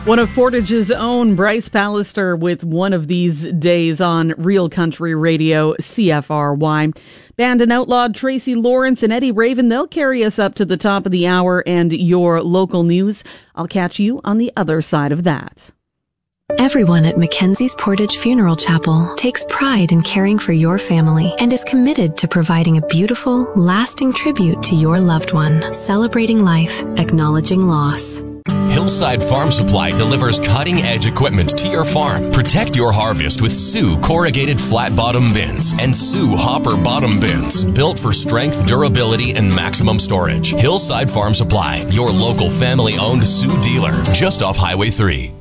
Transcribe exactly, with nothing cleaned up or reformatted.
One of Portage's own, Bryce Pallister, with One of These Days on Real Country Radio, C F R Y. Band and outlawed Tracy Lawrence and Eddie Raven, they'll carry us up to the top of the hour and your local news. I'll catch you on the other side of that. Everyone at Mackenzie's Portage Funeral Chapel takes pride in caring for your family and is committed to providing a beautiful, lasting tribute to your loved one, celebrating life, acknowledging loss. Hillside Farm Supply delivers cutting-edge equipment to your farm. Protect your harvest with Sioux corrugated flat-bottom bins and Sioux hopper bottom bins, built for strength, durability, and maximum storage. Hillside Farm Supply, your local family-owned Sioux dealer, just off Highway three.